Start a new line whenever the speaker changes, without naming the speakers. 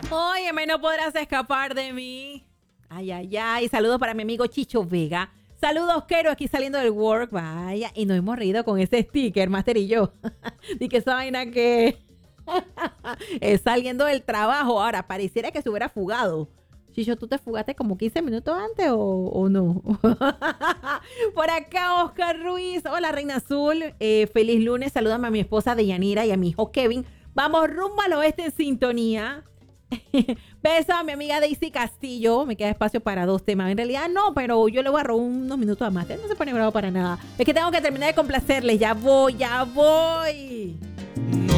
Óyeme, no podrás escapar de mí. Ay, ay, ay. Saludos para mi amigo Chicho Vega. Saludos, Quero, aquí saliendo del work. Vaya, y nos hemos reído con ese sticker, Master y yo. Y que esa vaina que es saliendo del trabajo. Ahora, pareciera que se hubiera fugado. Chicho, ¿tú te fugaste como 15 minutos antes o no? Por acá, Oscar Ruiz. Hola, Reina Azul. Feliz lunes. Salúdame a mi esposa Deyanira y a mi hijo Kevin. Vamos rumbo al oeste en sintonía. Beso a mi amiga Daisy Castillo. Me queda espacio para 2 temas. En realidad no, pero yo le voy a robar unos minutos a más. No se pone bravo para nada. Es que tengo que terminar de complacerles. Ya voy.